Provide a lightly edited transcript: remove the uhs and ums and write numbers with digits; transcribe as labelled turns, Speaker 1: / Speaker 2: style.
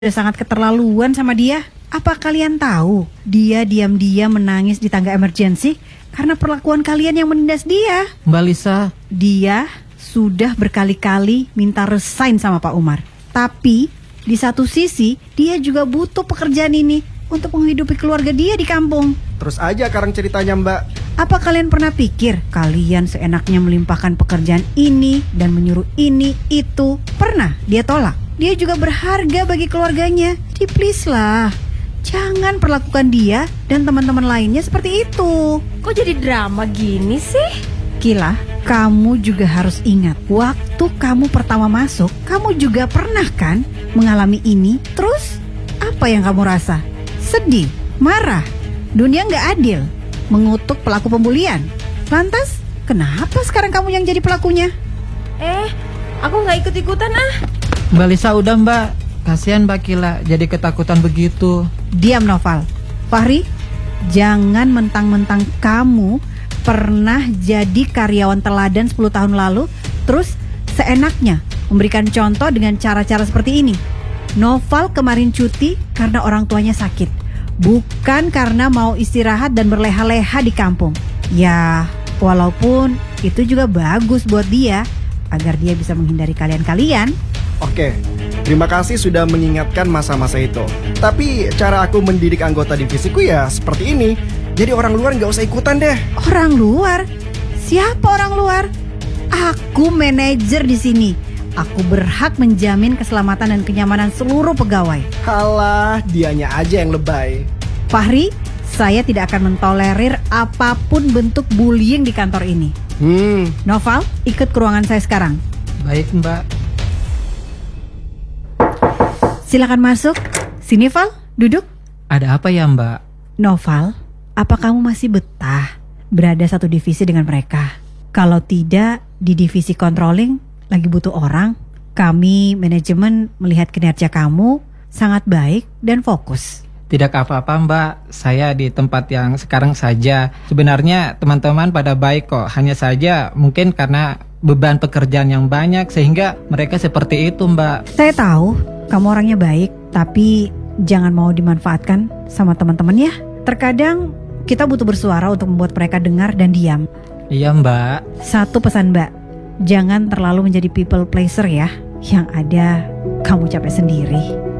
Speaker 1: Udah sangat keterlaluan sama dia. Apa kalian tahu dia diam-diam menangis di tangga emergency karena perlakuan kalian yang menindas dia?
Speaker 2: Mbak Lisa,
Speaker 1: Dia sudah berkali-kali minta resign sama Pak Umar. Tapi di satu sisi dia juga butuh pekerjaan ini untuk menghidupi keluarga dia di kampung.
Speaker 3: Terus aja karang ceritanya, Mbak.
Speaker 1: Apa kalian pernah pikir kalian seenaknya melimpahkan pekerjaan ini dan menyuruh ini itu? Pernah dia tolak? Dia juga berharga bagi keluarganya. Jadi please lah, jangan perlakukan dia dan teman-teman lainnya seperti itu.
Speaker 4: Kok jadi drama gini sih?
Speaker 1: Kila, kamu juga harus ingat, waktu kamu pertama masuk, kamu juga pernah kan mengalami ini? Terus, apa yang kamu rasa? Sedih, marah, dunia nggak adil, mengutuk pelaku pembulian. Lantas, kenapa sekarang kamu yang jadi pelakunya?
Speaker 4: Aku nggak ikut-ikutan ah.
Speaker 2: Mbak Lisa udah Mbak. Kasihan Mbak Kila jadi ketakutan begitu.
Speaker 1: Diam Noval. Fahri, jangan mentang-mentang kamu pernah jadi karyawan teladan 10 tahun lalu, terus seenaknya memberikan contoh dengan cara-cara seperti ini. Noval kemarin cuti karena orang tuanya sakit, bukan karena mau istirahat dan berleha-leha di kampung. Ya, walaupun itu juga bagus buat dia, agar dia bisa menghindari kalian-kalian.
Speaker 3: Oke, terima kasih sudah mengingatkan masa-masa itu. Tapi cara aku mendidik anggota divisiku ya seperti ini. Jadi orang luar nggak usah ikutan deh.
Speaker 1: Orang luar? Siapa orang luar? Aku manajer di sini. Aku berhak menjamin keselamatan dan kenyamanan seluruh pegawai.
Speaker 3: Halah, dianya aja yang lebay.
Speaker 1: Fahri, saya tidak akan mentolerir apapun bentuk bullying di kantor ini. Noval, ikut ke ruangan saya sekarang.
Speaker 2: Baik Mbak.
Speaker 1: Silakan masuk. Sini Val, duduk.
Speaker 2: Ada apa ya Mbak?
Speaker 1: Noval, apa kamu masih betah berada satu divisi dengan mereka? Kalau tidak, di divisi controlling lagi butuh orang. Kami manajemen melihat kinerja kamu sangat baik dan fokus.
Speaker 2: Tidak apa-apa Mbak. Saya di tempat yang sekarang saja. Sebenarnya teman-teman pada baik kok. Hanya saja mungkin karena beban pekerjaan yang banyak sehingga mereka seperti itu Mbak.
Speaker 1: Saya tahu kamu orangnya baik, tapi jangan mau dimanfaatkan sama teman-teman ya. Terkadang kita butuh bersuara untuk membuat mereka dengar dan diam.
Speaker 2: Iya Mbak.
Speaker 1: Satu pesan Mbak, jangan terlalu menjadi people pleaser ya. Yang ada kamu capek sendiri.